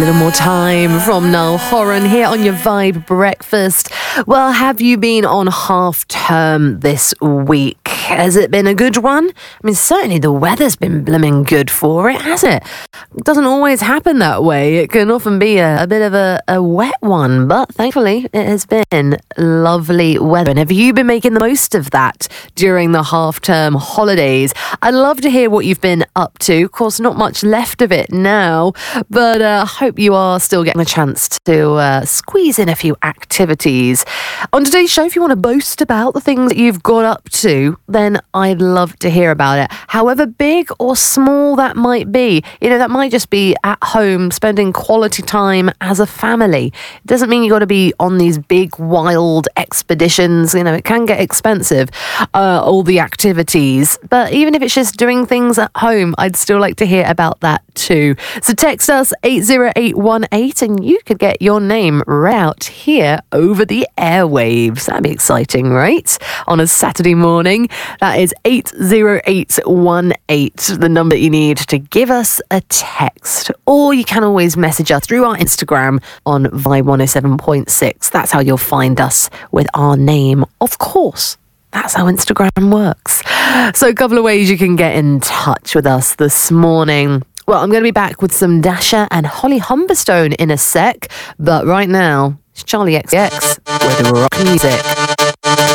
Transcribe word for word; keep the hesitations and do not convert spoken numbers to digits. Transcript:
little more time from Niall Horan here on your Vibe Breakfast. Well, have you been on half term this week? Has it been a good one? I mean, certainly the weather's been blooming good for it, hasn't it? It doesn't always happen that way. It can often be a, a bit of a, a wet one, but thankfully it has been lovely weather. And have you been making the most of that during the half term holidays? I'd love to hear what you've been up to. Of course, not much left of it now, but I uh, hope you are still getting a chance to uh, squeeze in a few activities. On today's show, if you want to boast about the things that you've got up to, then I'd love to hear about it. However big or small that might be. You know, that might just be at home, spending quality time as a family. It doesn't mean you got to be on these big, wild expeditions. You know, it can get expensive, uh, all the activities. But even if it's just doing things at home, I'd still like to hear about that too. So text us eight zero eight one eight and you could get your name read out here over the airwaves. That'd be exciting, right? On a Saturday morning. That is eight zero eight one eight, the number you need to give us a text. Or you can always message us through our Instagram on Vibe one oh seven point six. That's how you'll find us with our name, of course. That's how Instagram works. So a couple of ways you can get in touch with us this morning. Well, I'm going to be back with some Dasha and Holly Humberstone in a sec. But right now, it's Charlie X X with rock music.